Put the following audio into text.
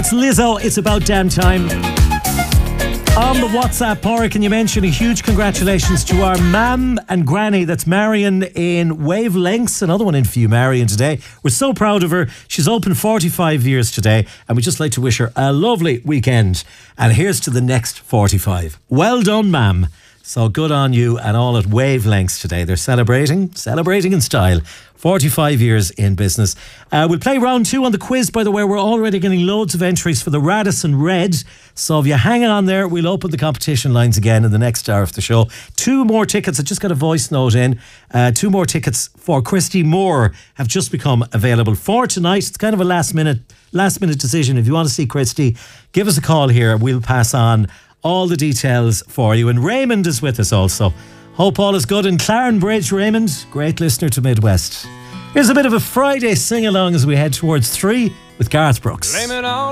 That's Lizzo. It's about damn time. On the WhatsApp, Paura, can you mention a huge congratulations to our mam and granny? That's Marion in Wavelengths. Another one in for you, Marion, today. We're so proud of her. She's open 45 years today, and we'd just like to wish her a lovely weekend. And here's to the next 45. Well done, mam. So good on you and all at Wavelengths today. They're celebrating in style. 45 years in business. We'll play round 2 on the quiz, by the way. We're already getting loads of entries for the Radisson Red. So if you hang on there, we'll open the competition lines again in the next hour of the show. 2 more tickets. I just got a voice note in. 2 more tickets for Christy Moore have just become available for tonight. It's kind of a last minute decision. If you want to see Christy, give us a call here. We'll pass on all the details for you. And Raymond is with us also. Hope all is good in Clarenbridge, Raymond. Great listener to Midwest. Here's a bit of a Friday sing-along as we head towards 3 with Garth Brooks.